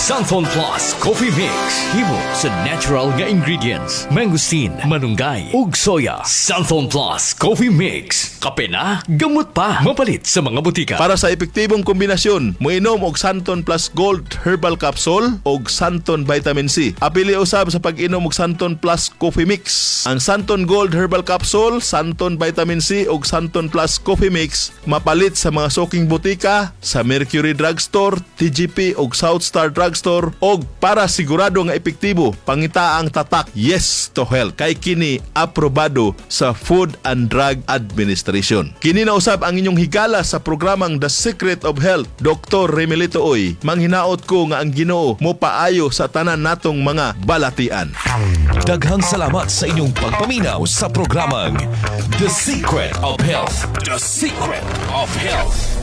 Santon Plus Coffee Mix. Himo sa natural nga ingredients. Mangosteen, manunggay, ug soya. Santon Plus Coffee Mix. Kape na, gamot pa. Mapalit sa mga butika. Para sa epektibong kombinasyon, moinom og Santon Plus Gold Herbal Capsule og Santon Vitamin C. Apili usab sa pag-inom og Santon Plus Coffee Mix. Ang Santon Gold Herbal Capsule, Santon Vitamin C og Santon Plus Coffee Mix mapalit sa mga suking butika, sa Mercury Drugstore, TGP og Southstar Drugstore og para sigurado nga epektibo, pangita ang tatak Yes to Health kay kini aprobado sa Food and Drug Administration. Kini na usab ang inyong higala sa programang The Secret of Health. Dr. Remelito Oy, manghinaot ko nga ang Ginoo mo paayo sa tanan natong mga balatian. Daghang salamat sa inyong pagpaminaw sa programang The Secret of Health. The Secret of Health.